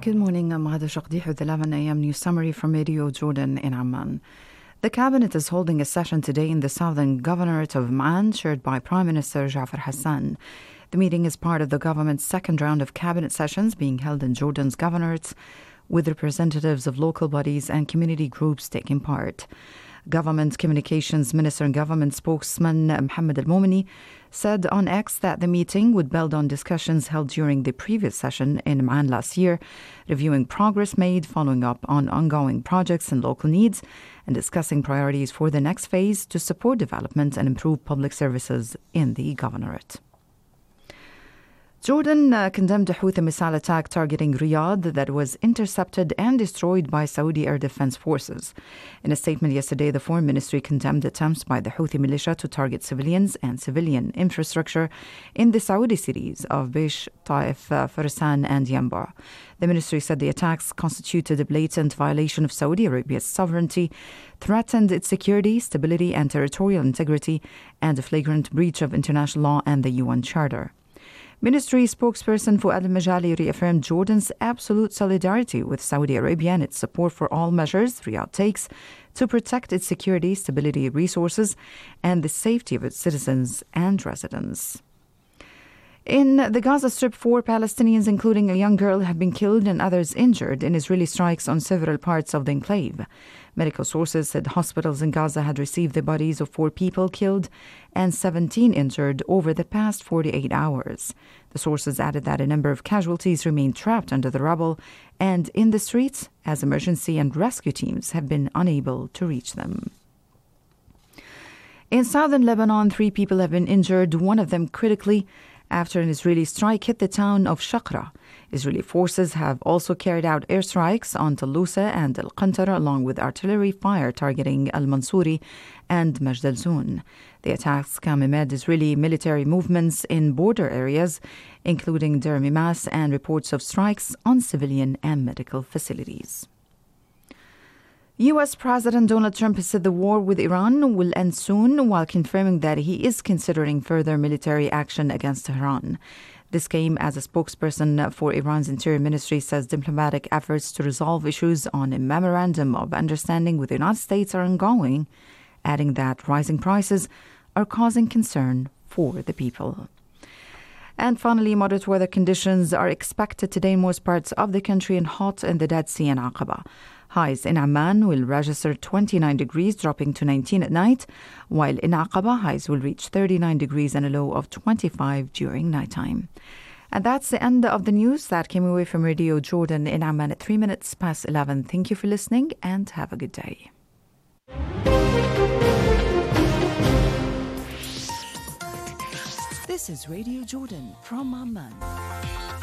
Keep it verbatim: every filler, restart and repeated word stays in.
Good morning, I'm Ghada Shaqdih with eleven a.m. news summary from Radio Jordan in Amman. The cabinet is holding a session today in the southern governorate of Amman, chaired by Prime Minister Ja'far Hassan. The meeting is part of the government's second round of cabinet sessions being held in Jordan's governorates, with representatives of local bodies and community groups taking part. Government Communications Minister and Government Spokesman Mohammed Al-Momini said on X that the meeting would build on discussions held during the previous session in Amman last year, reviewing progress made, following up on ongoing projects and local needs, and discussing priorities for the next phase to support development and improve public services in the governorate. Jordan uh, condemned a Houthi missile attack targeting Riyadh that was intercepted and destroyed by Saudi air defense forces. In a statement yesterday, the Foreign Ministry condemned attempts by the Houthi militia to target civilians and civilian infrastructure in the Saudi cities of Bish, Taif, uh, Farsan and Yanbu. The ministry said the attacks constituted a blatant violation of Saudi Arabia's sovereignty, threatened its security, stability and territorial integrity, and a flagrant breach of international law and the U N Charter. Ministry spokesperson Fouad Al-Majali reaffirmed Jordan's absolute solidarity with Saudi Arabia and its support for all measures Riyadh takes to protect its security, stability, resources, and the safety of its citizens and residents. In the Gaza Strip, four Palestinians, including a young girl, have been killed and others injured in Israeli strikes on several parts of the enclave. Medical sources said hospitals in Gaza had received the bodies of four people killed and seventeen injured over the past forty-eight hours. The sources added that a number of casualties remain trapped under the rubble and in the streets as emergency and rescue teams have been unable to reach them. In southern Lebanon, three people have been injured, one of them critically, after an Israeli strike hit the town of Shaqra. Israeli forces have also carried out airstrikes on Talousa and Al-Qantara, along with artillery fire targeting Al-Mansouri and Majd al-Zoun. The attacks come amid Israeli military movements in border areas, including Deir Mimas, and reports of strikes on civilian and medical facilities. U S President Donald Trump has said the war with Iran will end soon, while confirming that he is considering further military action against Tehran. This came as a spokesperson for Iran's Interior Ministry says diplomatic efforts to resolve issues on a memorandum of understanding with the United States are ongoing, adding that rising prices are causing concern for the people. And finally, moderate weather conditions are expected today in most parts of the country and hot in the Dead Sea and Aqaba. Highs in Amman will register twenty-nine degrees, dropping to nineteen at night, while in Aqaba, highs will reach thirty-nine degrees and a low of twenty-five during nighttime. And that's the end of the news that came away from Radio Jordan in Amman at three minutes past eleven. Thank you for listening and have a good day. This is Radio Jordan from Amman.